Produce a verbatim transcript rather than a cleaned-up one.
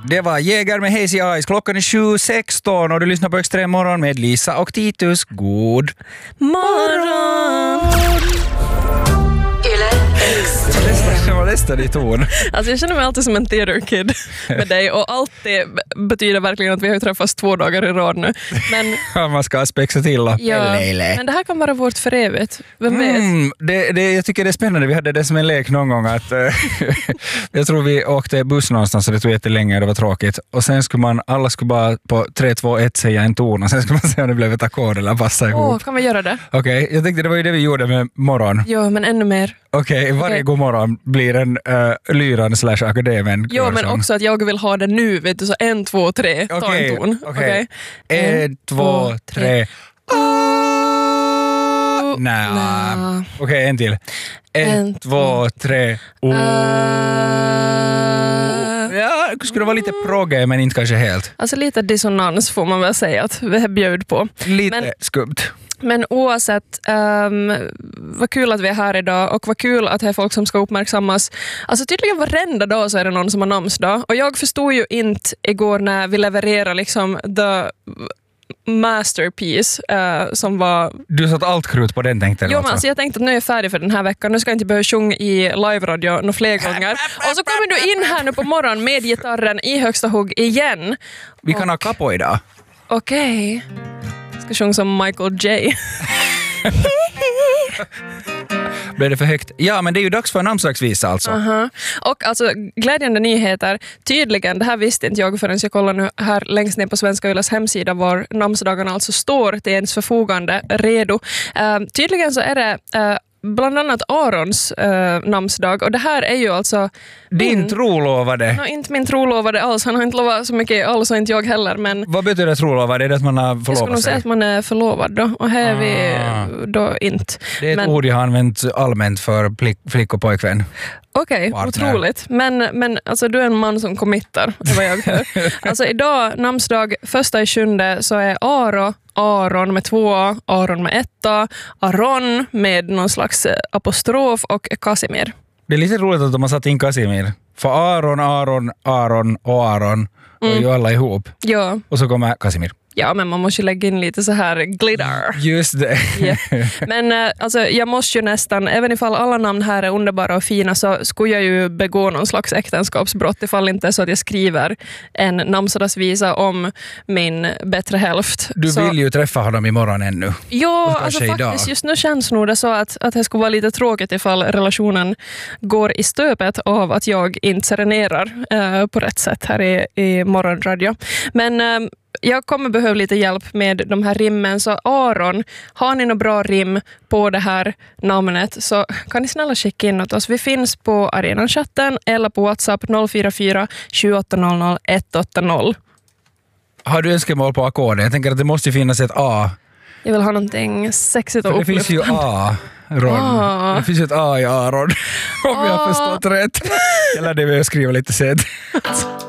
Det var Jäger med Hazy Eyes. Klockan är sju sexton och du lyssnar på Extrem morgon med Lisa och Titus. God morgon! Jag var nästan i ton. Alltså jag känner mig alltid som en theater kid med dig och alltid betyder verkligen att vi har ju träffats två dagar i rad nu. Men man ska spexa till då. Ja, men det här kan vara vårt för evigt. Vem vet? Mm, det, det, jag tycker det är spännande. Vi hade det som en lek någon gång att äh, jag tror vi åkte buss någonstans och det tog jättelänge och det var tråkigt. Och sen skulle man, alla skulle bara på tre, två, ett säga en ton och sen skulle man se om det blev ett ackord eller passa ihop. Åh, kan vi göra det? Okej, okay, jag tänkte det var ju det vi gjorde med morgon. Ja, men ännu mer. Okej, okay, varje okay. god morgon blir en uh, lyran slash akademen. Jo, men också att jag vill ha det nu, vet du, så en, två, tre, ta okay, en ton. Okej, okay. okay. En, två, tre. Oh! Nej. Nah. Okej, okay, en till. En, en två, tre. Oh. Uh. Ja, det skulle vara lite progge, men inte kanske helt. Alltså lite dissonans får man väl säga att vi bjöd på. Lite men, skumt. Men oavsett, um, vad kul att vi är här idag och vad kul att det är folk som ska uppmärksammas. Alltså tydligen varenda dag så är det någon som har namnsdag. Och jag förstod ju inte igår när vi levererade liksom the masterpiece uh, som var... Du satt allt krut på den, tänkte du? Jo, men alltså jag tänkte att nu är jag färdig för den här veckan. Nu ska jag inte behöva sjunga i live-radio några fler gånger. Och så kommer du in här nu på morgonen med gitarren i högsta hugg igen. Vi kan och... ha kapo idag. Okej. Okay. Ska sjunga som Michael J. Blev det för högt? Ja, men det är ju dags för en namnsdagsvisa alltså. Uh-huh. Och alltså glädjande nyheter. Tydligen, det här visste inte jag förrän jag kollar nu här längst ner på Svenska Yles hemsida var namnsdagarna alltså står till ens förfogande redo. Uh, tydligen så är det uh, bland annat Arons uh, namnsdag och det här är ju alltså din min, trolovade. No, inte min trolovade alls. Han har inte lovat så mycket alls och inte jag heller. Men vad betyder trolovade? Är det att man har förlovat sig? Jag skulle nog säga att man är förlovad då. Och här är ah. vi då inte. Det är ett men, ord jag har använt allmänt för plick, flick och pojkvän. Okej, okay, otroligt. Men, men alltså, du är en man som committar, det var jag hör. Alltså idag, namnsdag, första i sjunde, så är Aro, Aron med två A, Aron med ett A, Aron med någon slags apostrof och Casimir. Det är lite roligt att de har satt in Casimir. För Aron, Aron, Aron och Aron mm. är ju alla ihop. Ja. Och så kommer Casimir. Ja, men man måste ju lägga in lite så här glitter. Just det. Yeah. Men äh, alltså, jag måste ju nästan, även ifall alla namn här är underbara och fina så skulle jag ju begå någon slags äktenskapsbrott ifall inte så att jag skriver en namnsdagsvisa om min bättre hälft. Du så, vill ju träffa honom imorgon ännu. Ja, alltså faktiskt idag. Just nu känns nog det så att, att det skulle vara lite tråkigt ifall relationen går i stöpet av att jag inte serenerar äh, på rätt sätt här i, i morgonradio. Men äh, jag kommer behöva lite hjälp med de här rimmen. Så Aron, har ni något bra rim på det här namnet så kan ni snälla skicka in åt oss. Vi finns på Arenan-chatten eller på WhatsApp noll fyra fyra sju åtta noll noll ett åtta noll. Har du önskemål på ackorden? Jag tänker att det måste finnas ett A. Jag vill ha någonting sexigt och upplyftande. Det finns ju A. Ron. Ah. Det finns ju ett A i Aron. Om ah. jag har förstått rätt. Eller det vill jag skriva lite sent.